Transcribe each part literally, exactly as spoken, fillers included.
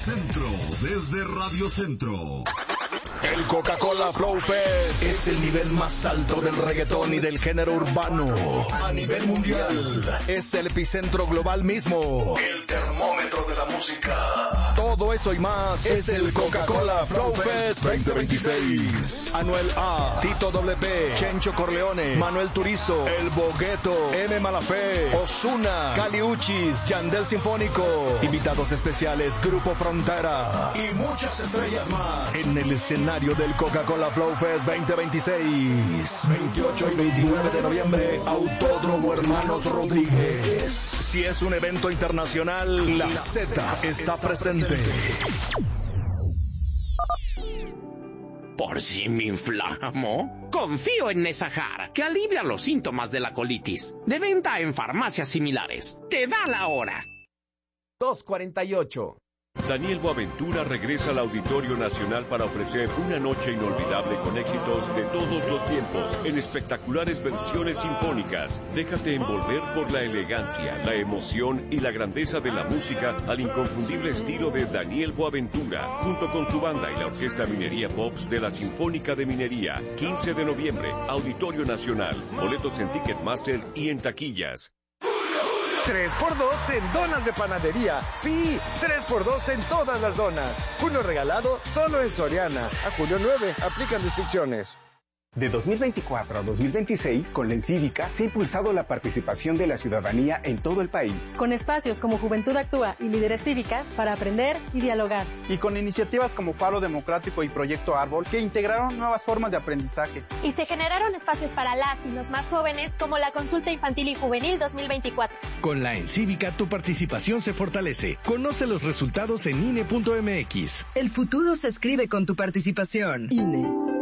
Centro, desde Radio Centro. El Coca-Cola Flow Fest es el nivel más alto del reggaetón y del género urbano a nivel mundial. Es el epicentro global mismo, el termómetro de la música. Todo eso y más es el Coca-Cola Flow Fest veinte veintiséis. Anuel A, Tito W P, Chencho Corleone, Manuel Turizo, El Bogueto, M. Malafé, Ozuna, Kali Uchis, Yandel Sinfónico, invitados especiales Grupo Frontera y muchas estrellas más en el escenario del Coca-Cola Flow Fest veinte veintiséis. veintiocho y veintinueve de noviembre, Autódromo Hermanos Rodríguez. Si es un evento internacional, la Z está presente. ¿Por si me inflamo? Confío en Nesajar, que alivia los síntomas de la colitis. De venta en farmacias similares. Te da la hora. dos cuarenta y ocho. Daniel Boaventura regresa al Auditorio Nacional para ofrecer una noche inolvidable con éxitos de todos los tiempos en espectaculares versiones sinfónicas. Déjate envolver por la elegancia, la emoción y la grandeza de la música al inconfundible estilo de Daniel Boaventura, junto con su banda y la Orquesta Minería Pops de la Sinfónica de Minería. quince de noviembre, Auditorio Nacional. Boletos en Ticketmaster y en taquillas. tres por dos en donas de panadería. Sí, tres por dos en todas las donas. Julio regalado solo en Soriana. A julio nueve, aplican restricciones. De dos mil veinticuatro a dos mil veintiséis, con la Encívica, se ha impulsado la participación de la ciudadanía en todo el país. Con espacios como Juventud Actúa y Líderes Cívicas para aprender y dialogar. Y con iniciativas como Faro Democrático y Proyecto Árbol, que integraron nuevas formas de aprendizaje. Y se generaron espacios para las y los más jóvenes, como la Consulta Infantil y Juvenil dos mil veinticuatro. Con la Encívica, tu participación se fortalece. Conoce los resultados en I N E punto M X. El futuro se escribe con tu participación. I N E.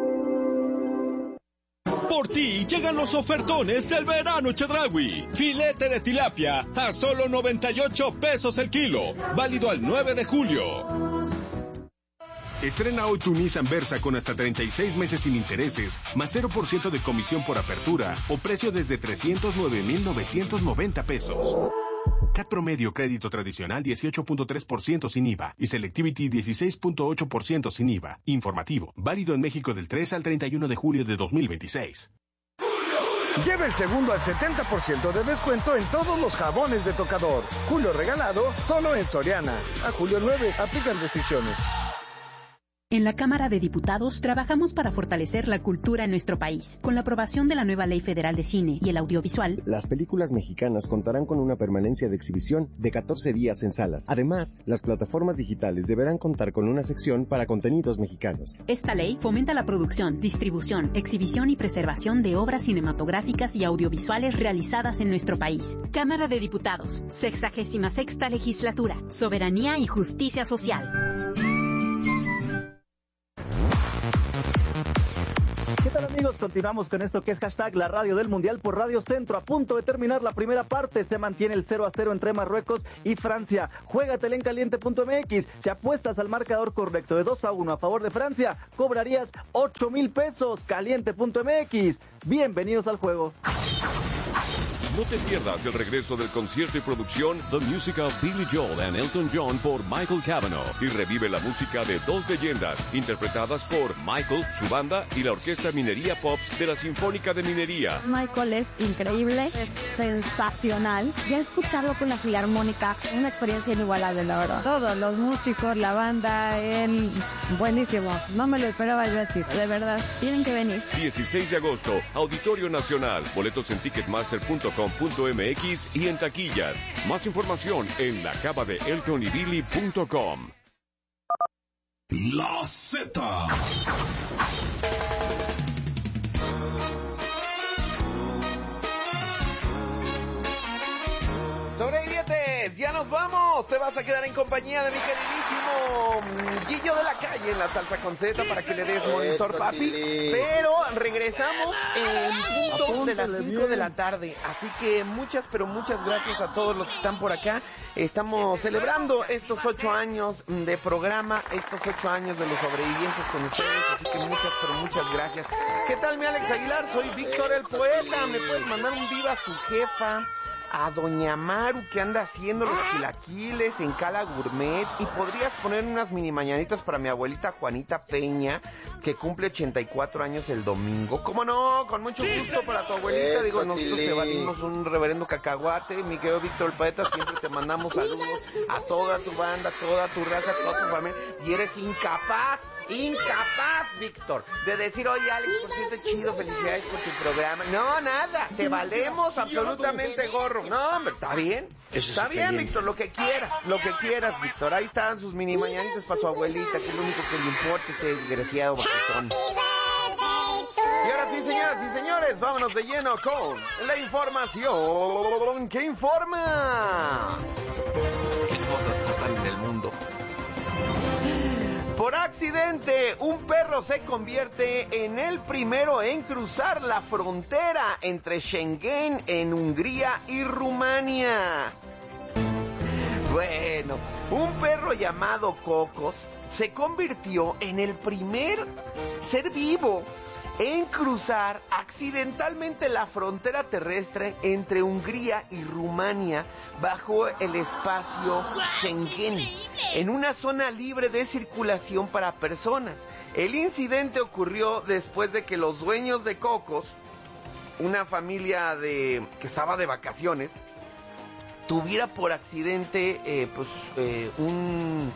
Por ti llegan los ofertones del verano Chedraui. Filete de tilapia a solo noventa y ocho pesos el kilo. Válido al nueve de julio. Estrena hoy tu Nissan Versa con hasta treinta y seis meses sin intereses, más cero por ciento de comisión por apertura o precio desde trescientos nueve mil novecientos noventa pesos. C A T promedio crédito tradicional dieciocho punto tres por ciento sin I V A y Selectivity dieciséis punto ocho por ciento sin I V A. Informativo, válido en México del tres al treinta y uno de julio de dos mil veintiséis. Lleva el segundo al setenta por ciento de descuento en todos los jabones de tocador. Julio regalado solo en Soriana. A julio nueve, aplican restricciones. En la Cámara de Diputados trabajamos para fortalecer la cultura en nuestro país. Con la aprobación de la nueva Ley Federal de Cine y el Audiovisual, las películas mexicanas contarán con una permanencia de exhibición de catorce días en salas. Además, las plataformas digitales deberán contar con una sección para contenidos mexicanos. Esta ley fomenta la producción, distribución, exhibición y preservación de obras cinematográficas y audiovisuales realizadas en nuestro país. Cámara de Diputados, sexagésima sexta legislatura, soberanía y justicia social. ¿Qué tal, amigos? Continuamos con esto que es hashtag la radio del Mundial por Radio Centro. A punto de terminar la primera parte, se mantiene el cero a cero entre Marruecos y Francia. Juégatela en caliente punto M X. Si apuestas al marcador correcto de dos a uno a favor de Francia, cobrarías ocho mil pesos. caliente punto M X. Bienvenidos al juego. No te pierdas el regreso del concierto y producción The Music of Billy Joel and Elton John por Michael Cavanaugh y revive la música de dos leyendas interpretadas por Michael, su banda y la Orquesta Minería Pops de la Sinfónica de Minería. Michael es increíble, es sensacional. Ya escucharlo con la Filarmónica, una experiencia inigualable, la verdad. Todos los músicos, la banda, él, buenísimo. No me lo esperaba yo así, de verdad. Tienen que venir. dieciséis de agosto, Auditorio Nacional. Boletos en ticketmaster punto com punto M X y en taquillas. Más información en la cava de elton y billy punto com. La Z. Sobrevivientes, ya nos vamos. Te vas a quedar en compañía de mi queridísimo Guillo de la Calle en la salsa con Z para que le des monitor, papi. Pero regresamos en punto de las cinco de la tarde. Así que muchas, pero muchas gracias a todos los que están por acá. Estamos celebrando estos ocho años de programa, estos ocho años de los sobrevivientes con ustedes. Así que muchas, pero muchas gracias. ¿Qué tal, mi Alex Aguilar? Soy Víctor el Poeta. Me puedes mandar un viva a su jefa, a Doña Maru que anda haciendo los chilaquiles en Cala Gourmet, y podrías poner unas mini mañanitas para mi abuelita Juanita Peña, que cumple ochenta y cuatro años el domingo. ¿Cómo no? Con mucho gusto para tu abuelita. Eso, digo, nosotros Tilly. Te valimos un reverendo cacahuate, mi querido Víctor el Poeta, siempre te mandamos saludos a toda tu banda, toda tu raza, toda tu familia, y eres incapaz Incapaz, Víctor, de decir, oye, Alex, por cierto, chido, felicidades por tu programa. No, nada, te valemos absolutamente gorro. No, hombre, está bien. Eso está bien, Víctor, lo que quieras, lo que quieras, Víctor. Ahí están sus mini mañanitas para su abuelita, que es lo único que le importa, este desgraciado bajetón. Y ahora sí, señoras y señores, vámonos de lleno con la información que informa. ¿Qué cosas pasan en el mundo? Por accidente, un perro se convierte en el primero en cruzar la frontera entre Schengen en Hungría y Rumania. Bueno, un perro llamado Cocos se convirtió en el primer ser vivo en cruzar accidentalmente la frontera terrestre entre Hungría y Rumania bajo el espacio Schengen, en una zona libre de circulación para personas. El incidente ocurrió después de que los dueños de Cocos, una familia de que estaba de vacaciones, tuviera por accidente eh, pues eh, un,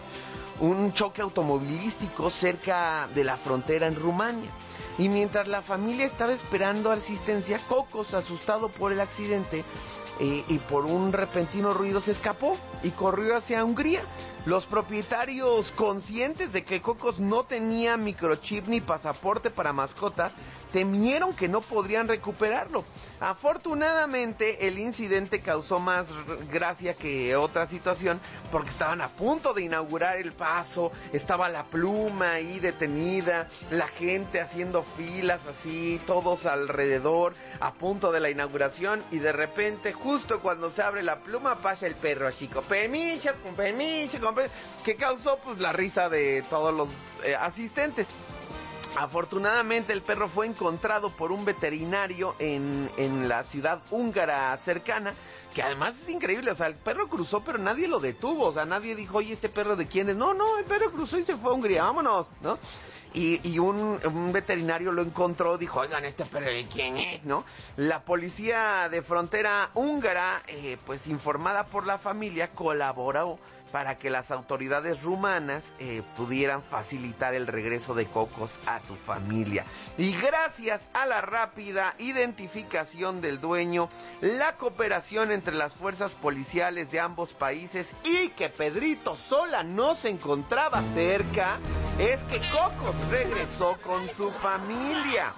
un choque automovilístico cerca de la frontera en Rumania. Y mientras la familia estaba esperando asistencia, Cocos, asustado por el accidente eh, y por un repentino ruido, se escapó y corrió hacia Hungría. Los propietarios, conscientes de que Cocos no tenía microchip ni pasaporte para mascotas, temieron que no podrían recuperarlo. Afortunadamente, el incidente causó más gracia que otra situación, porque estaban a punto de inaugurar el paso, estaba la pluma ahí detenida, la gente haciendo filas así, todos alrededor, a punto de la inauguración, y de repente, justo cuando se abre la pluma, pasa el perro así, con permiso, con permiso, con permiso, que causó pues la risa de todos los eh, asistentes. Afortunadamente el perro fue encontrado por un veterinario en, en la ciudad húngara cercana, que además es increíble, o sea, el perro cruzó pero nadie lo detuvo, o sea, nadie dijo, oye, ¿este perro de quién es? No, no, el perro cruzó y se fue a Hungría, vámonos, ¿no? Y, y un, un veterinario lo encontró, dijo, oigan, ¿este perro de quién es? ¿No? La policía de frontera húngara, eh, pues informada por la familia, colaboró para que las autoridades rumanas eh, pudieran facilitar el regreso de Cocos a su familia. Y gracias a la rápida identificación del dueño, la cooperación entre las fuerzas policiales de ambos países y que Pedrito Sola no se encontraba cerca, es que Cocos regresó con su familia.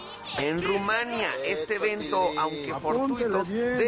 En Rumania, este evento, aunque fortuito,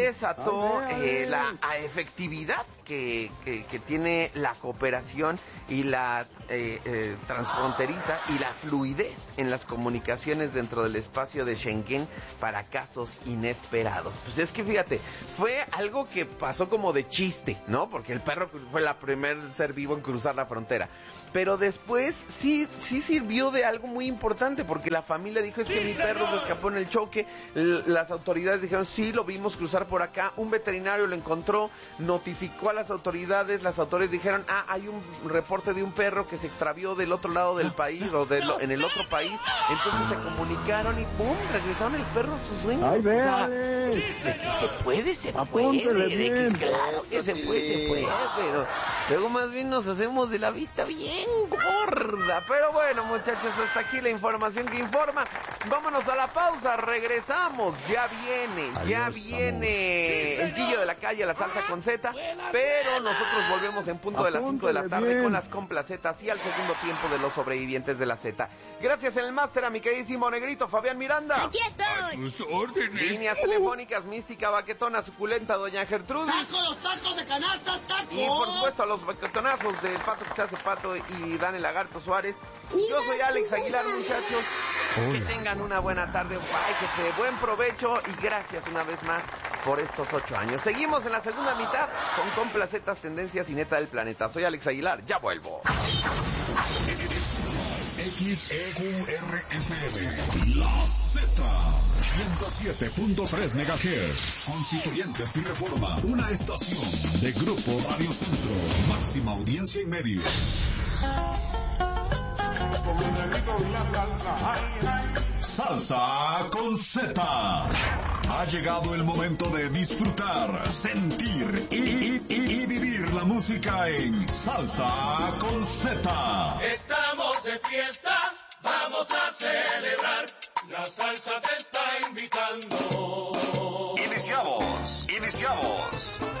desató eh, la efectividad que, que, que tiene la cooperación y la eh, eh, transfronteriza y la fluidez en las comunicaciones dentro del espacio de Schengen para casos inesperados. Pues es que fíjate, fue algo que pasó como de chiste, ¿no? Porque el perro fue la primer ser vivo en cruzar la frontera. Pero después sí, sí sirvió de algo muy importante, porque la familia dijo, es que mi perro se escapó en el choque, L- las autoridades dijeron, sí, lo vimos cruzar por acá, un veterinario lo encontró, notificó a las autoridades, las autoridades dijeron, ah, hay un reporte de un perro que se extravió del otro lado del país, o de lo, en el otro país, entonces se comunicaron y pum, regresaron el perro a sus dueños. Ay, o sea, véale. de que se puede, se Apúntele puede, de bien. que claro que se puede, se puede, pero luego más bien nos hacemos de la vista bien gorda. Pero bueno, muchachos, hasta aquí la información que informa. Vámonos a la pausa, regresamos. Ya viene, ya Adiós, viene el Guillo de la Calle, la salsa con Z. Pero nosotros volvemos en punto de las cinco de la tarde bien. con las complacetas y al segundo tiempo de los sobrevivientes de la Z. Gracias en el máster a mi queridísimo negrito Fabián Miranda. Aquí estoy. A tus órdenes. Líneas telefónicas, mística, baquetona, suculenta, doña Gertrudis. ¡Taco, los tacos de canasta, tacos! Y por supuesto a los baquetonazos del pato que se hace pato y Dan el Lagarto Suárez. Yo soy Alex Aguilar, muchachos. Hola. Que tengan una buena tarde, bye, que te buen provecho y gracias una vez más por estos ocho años. Seguimos en la segunda mitad con Complacetas, Tendencias y Neta del Planeta. Soy Alex Aguilar, ya vuelvo. X E Q R F M, La Z, ciento siete punto tres megahertz. Constituyentes y Reforma, una estación de Grupo Radio Centro. Máxima audiencia y medios. Salsa con Z. Ha llegado el momento de disfrutar, sentir y, y, y, y vivir la música en Salsa con Z. Estamos de fiesta, vamos a celebrar. La salsa te está invitando. Iniciamos, iniciamos.